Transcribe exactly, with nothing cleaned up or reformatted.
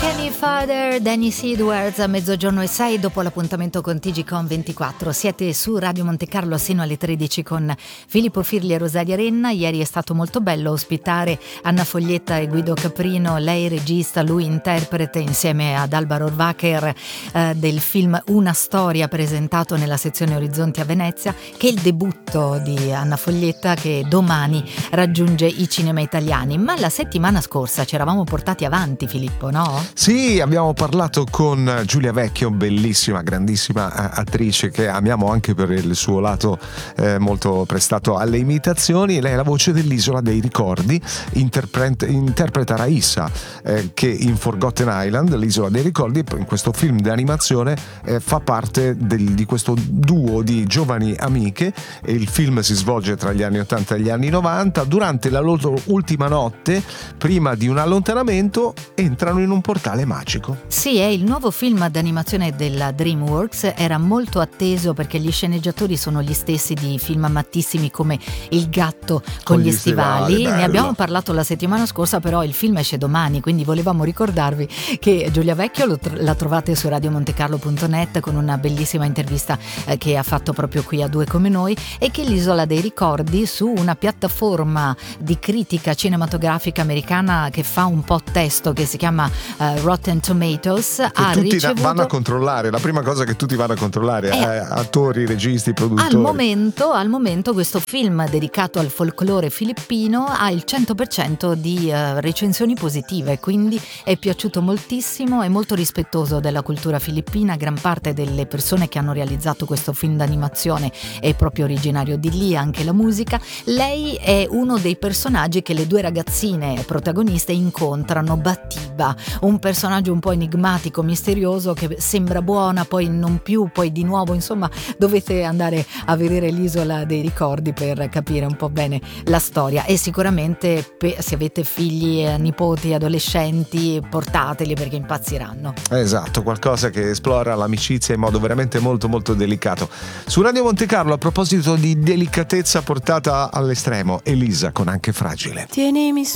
Kenny Father, Dennis Edwards, a mezzogiorno e sei dopo l'appuntamento con T G Con ventiquattro. Siete su Radio Monte Carlo sino alle tredici con Filippo Firli e Rosaria Renna. Ieri è stato molto bello ospitare Anna Foglietta e Guido Caprino, lei regista, lui interprete, insieme ad Alba Rohrwacher, eh, del film Una storia, presentato nella sezione Orizzonti a Venezia, che è il debutto di Anna Foglietta, che domani raggiunge i cinema italiani. Ma la settimana scorsa ci eravamo portati avanti, Filippo, no? Sì, abbiamo parlato con Giulia Vecchio, bellissima, grandissima attrice che amiamo anche per il suo lato eh, molto prestato alle imitazioni. Lei è la voce dell'Isola dei Ricordi, interpreta, interpreta Raissa eh, che in Forgotten Island, l'Isola dei Ricordi, in questo film di animazione eh, fa parte del, di questo duo di giovani amiche. E il film si svolge tra gli anni ottanta e gli anni novanta. Durante la loro ultima notte, prima di un allontanamento, entrano in un portale magico. Sì, è il nuovo film d'animazione della DreamWorks, era molto atteso perché gli sceneggiatori sono gli stessi di film amatissimi come Il gatto con, con gli, gli stivali, stivali. Ne abbiamo parlato la settimana scorsa, però il film esce domani, quindi volevamo ricordarvi che Giulia Vecchio lo, la trovate su radio montecarlo punto net con una bellissima intervista eh, che ha fatto proprio qui a Due Come Noi, e che l'Isola dei Ricordi, su una piattaforma di critica cinematografica americana che fa un po' testo, che si chiama uh, Rotten Tomatoes, che ha tutti ricevuto... vanno a controllare, la prima cosa che tutti vanno a controllare, eh, eh, attori, registi, produttori. Al momento, al momento questo film dedicato al folklore filippino ha il cento per cento di uh, recensioni positive, quindi è piaciuto moltissimo, è molto rispettoso della cultura filippina. Gran parte delle persone che hanno realizzato questo film d'animazione è proprio originario di lì, anche la musica. Lei è uno dei personaggi che le due ragazzine protagoniste incontrano, Batiba, un personaggio un po' enigmatico, misterioso, che sembra buona, poi non più, poi di nuovo. Insomma, dovete andare a vedere l'Isola dei Ricordi per capire un po' bene la storia. E sicuramente pe- se avete figli, nipoti, adolescenti, portateli perché impazziranno. Esatto, qualcosa che esplora l'amicizia in modo veramente molto molto delicato. Su Radio Monte Carlo, a proposito di delicatezza portata all'estremo, Elisa con Anche Fragile. Tienimi su